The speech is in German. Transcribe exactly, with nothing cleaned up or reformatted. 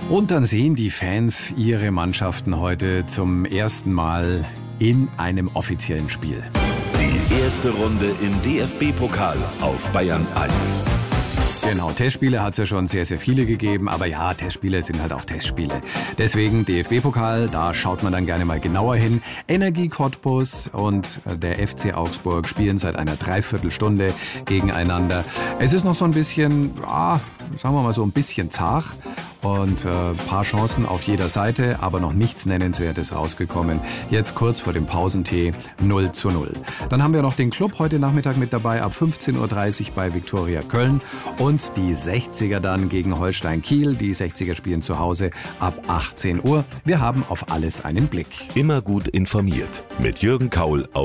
Und dann sehen die Fans ihre Mannschaften heute zum ersten Mal in einem offiziellen Spiel. Die erste Runde im D F B-Pokal auf Bayern eins. Genau, Testspiele hat es ja schon sehr, sehr viele gegeben, aber ja, Testspiele sind halt auch Testspiele. Deswegen D F B-Pokal, da schaut man dann gerne mal genauer hin. Energie Cottbus und der F C Augsburg spielen seit einer Dreiviertelstunde gegeneinander. Es ist noch so ein bisschen, ah, sagen wir mal so ein bisschen zart und ein äh, paar Chancen auf jeder Seite, aber noch nichts Nennenswertes rausgekommen. Jetzt kurz vor dem Pausentee null zu null. Dann haben wir noch den Club heute Nachmittag mit dabei ab fünfzehn Uhr dreißig bei Viktoria Köln und die sechziger dann gegen Holstein Kiel. Die sechziger spielen zu Hause ab achtzehn Uhr. Wir haben auf alles einen Blick. Immer gut informiert mit Jürgen Kaul auf